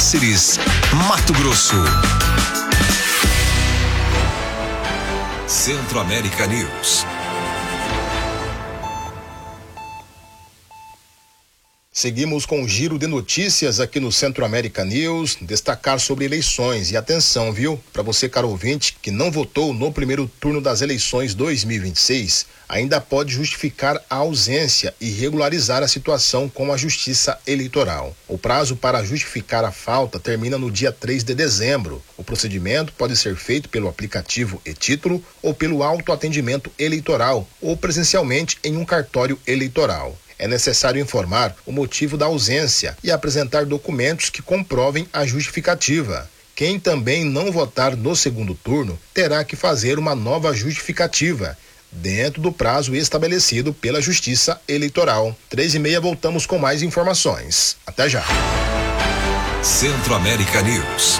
Cáceres, Mato Grosso. Centro-América News. Seguimos com o giro de notícias aqui no Centro-América News, destacar sobre eleições. E atenção, viu? Para você, caro ouvinte, que não votou no primeiro turno das eleições 2026, ainda pode justificar a ausência e regularizar a situação com a Justiça Eleitoral. O prazo para justificar a falta termina no dia 3 de dezembro. O procedimento pode ser feito pelo aplicativo e-Título ou pelo autoatendimento eleitoral ou presencialmente em um cartório eleitoral. É necessário informar o motivo da ausência e apresentar documentos que comprovem a justificativa. Quem também não votar no segundo turno terá que fazer uma nova justificativa, dentro do prazo estabelecido pela Justiça Eleitoral. 3h30 voltamos com mais informações. Até já. Centro-América News.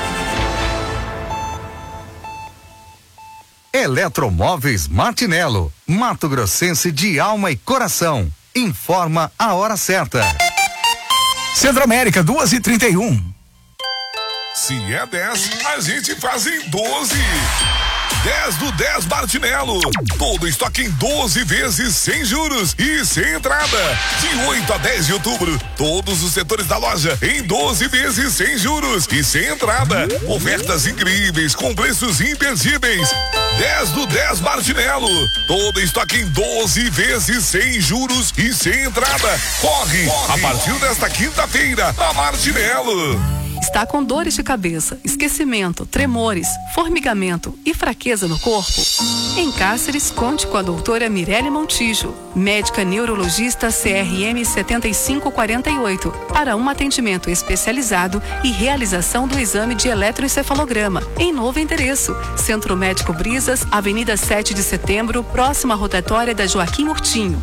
Eletromóveis Martinello, Mato Grossense de alma e coração. Informa a hora certa. Centro-América, 2h31. Se é 10, a gente faz em 12. 10 do 10 Martinello. Todo estoque em 12 vezes sem juros e sem entrada. De 8 a 10 de outubro, todos os setores da loja em 12 vezes sem juros e sem entrada. Ofertas incríveis com preços imperdíveis. 10 do 10 Martinello. Todo estoque em 12 vezes sem juros e sem entrada. Corre. A partir desta quinta-feira, a Martinello. Está com dores de cabeça, esquecimento, tremores, formigamento e fraqueza no corpo? Em Cáceres, conte com a doutora Mirelle Montijo, médica neurologista CRM 7548, para um atendimento especializado e realização do exame de eletroencefalograma, em novo endereço, Centro Médico Brisas, Avenida 7 de Setembro, próxima à rotatória da Joaquim Murtinho,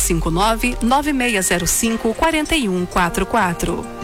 659-9605-4144.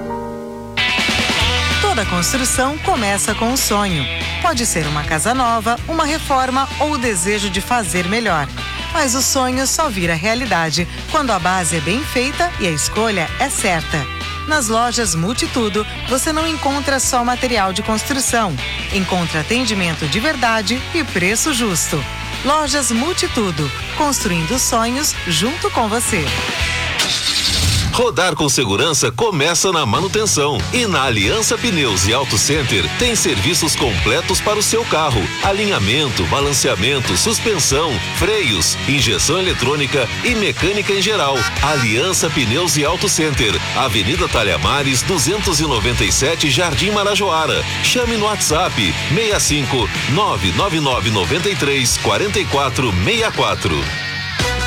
Toda construção começa com um sonho. Pode ser uma casa nova, uma reforma ou o desejo de fazer melhor. Mas o sonho só vira realidade quando a base é bem feita e a escolha é certa. Nas lojas Multitudo, você não encontra só material de construção. Encontra atendimento de verdade e preço justo. Lojas Multitudo, construindo sonhos junto com você. Rodar com segurança começa na manutenção. E na Aliança Pneus e Auto Center tem serviços completos para o seu carro: alinhamento, balanceamento, suspensão, freios, injeção eletrônica e mecânica em geral. Aliança Pneus e Auto Center, Avenida Talhamares, 297, Jardim Marajoara. Chame no WhatsApp 65 99993 4464.